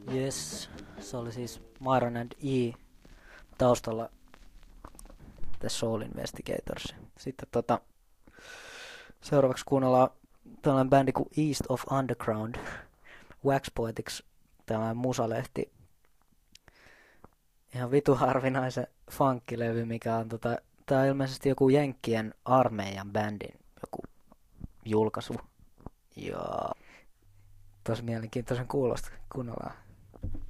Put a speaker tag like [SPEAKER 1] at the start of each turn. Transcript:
[SPEAKER 1] Yes, se oli siis Myron and E taustalla The Soul Investigators. Sitten seuraavaksi kuunnellaan tällainen bändi kuin East of Underground. Wax Poetics, tällainen musalehti. Ihan vitu harvinaisen funkkilevy, mikä on tää on ilmeisesti joku Jenkkien armeijan bändin joku julkaisu. Ja tosi mielenkiintoisen kuulosta, kuunnellaan.